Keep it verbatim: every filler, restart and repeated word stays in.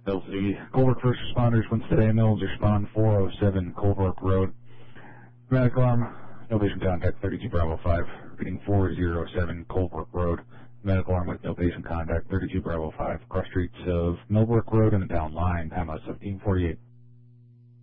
Hill City. Colebrook first responders, Winston Mills, respond four oh seven Colebrook Road. Dramatic alarm, no patient contact, thirty-two Bravo five. Reading four oh seven Colebrook Road. Dramatic alarm with no patient contact, thirty-two Bravo five. Cross streets of Millbrook Road and the down line, time of seventeen forty-eight.